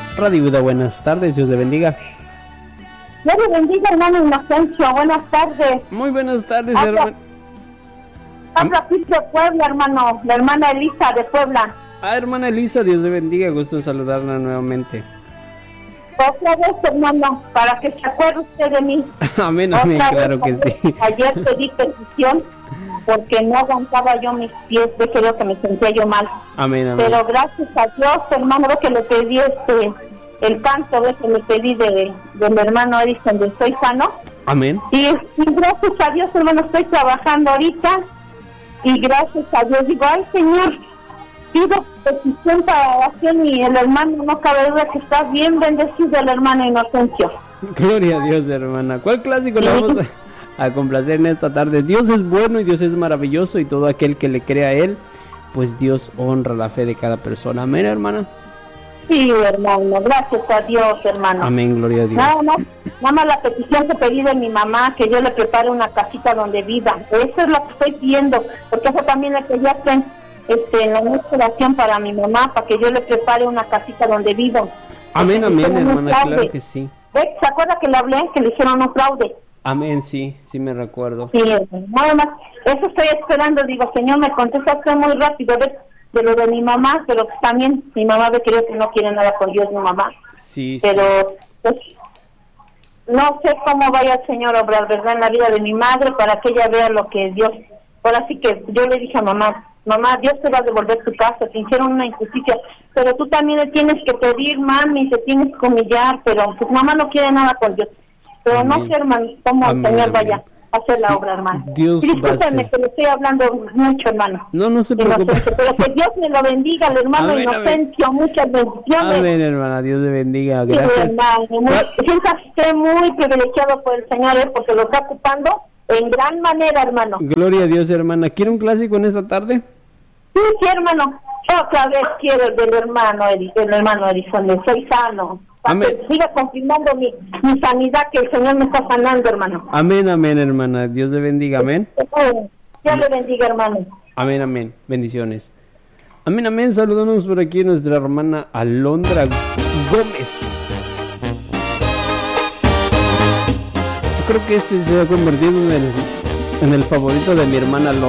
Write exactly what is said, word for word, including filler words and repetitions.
Radio Vida, buenas tardes, Dios le bendiga. Dios le bendiga, hermano Inocencio, buenas tardes. Muy buenas tardes, Habla, hermano. habla aquí de Puebla, hermano, la hermana Elisa de Puebla. Ah, hermana Elisa, Dios le bendiga, gusto en saludarla nuevamente. Otra vez, hermano, para que se acuerde usted de mí. Amén, amén, Otra claro vez, que sí. Ayer pedí petición porque no aguantaba yo mis pies, de creo que me sentía yo mal. Amén, amén. Pero gracias a Dios, hermano, ve que le pedí este el canto, ve que le pedí de, de mi hermano Edison de Soy Sano. Amén. Y, y gracias a Dios, hermano, estoy trabajando ahorita. Y gracias a Dios digo, ay, Señor, pido petición para oración y el hermano, no cabe duda que está bien bendecido el hermano Inocencio. Gloria a Dios, hermana. ¿Cuál clásico le vamos a, a complacer en esta tarde? Dios es bueno y Dios es maravilloso, y todo aquel que le crea a Él, pues Dios honra la fe de cada persona. Amén, hermana. Sí, hermano, gracias a Dios, hermano. Amén, gloria a Dios. Nada más, nada más la petición que pedí de mi mamá, que yo le prepare una casita donde viva. Eso es lo que estoy pidiendo, porque eso también le pedí hacer este, en la oración para mi mamá, para que yo le prepare una casita donde viva. Amén, Porque amén, hermana, fraude. claro que sí. ¿Ve? ¿Se acuerda que le hablé, que le hicieron un fraude? Amén, sí, sí me recuerdo. Sí, nada más, eso estoy esperando, digo, Señor, me contesta usted muy rápido, ¿ves? De lo de mi mamá, pero también mi mamá ve creo que no quiere nada con Dios, mi mamá. Sí, Pero, sí. pues, no sé cómo vaya el Señor a obrar, ¿verdad? En la vida de mi madre, para que ella vea lo que Dios... Ahora sí que yo le dije a mamá, mamá, Dios te va a devolver tu casa, te hicieron una injusticia, pero tú también le tienes que pedir, mami, te tienes que humillar, pero pues mamá no quiere nada con Dios. Pero Amén. no sé, hermano, cómo Amén, el Señor amén. vaya a hacer Sí, la obra, hermano. Dios Y va a discúlpeme hacer. que le estoy hablando mucho, hermano. No, no se preocupe. Inocente, pero que Dios me lo bendiga, el hermano Amén, Inocencio, muchas bendiciones. Amén, hermana, Dios le bendiga, Sí, gracias. hermano, muy- ¿Cuál- siéntase usted muy privilegiado por el Señor, ¿eh? Porque lo está ocupando en gran manera, hermano. Gloria a Dios, hermana. ¿Quiere un clásico en esta tarde? Sí, sí, hermano. Otra vez quiero el del hermano Edi- del hermano Edison, de Soy Sano. Para Amén. que siga confirmando mi, mi sanidad, que el Señor me está sanando, hermano. Amén, amén, hermana. Dios le bendiga, amén. Dios le bendiga, hermano. Amén, amén. Bendiciones. Amén, amén. Saludamos por aquí a nuestra hermana Alondra Gómez. Yo creo que este se ha convertido en el, en el favorito de mi hermana Alondra.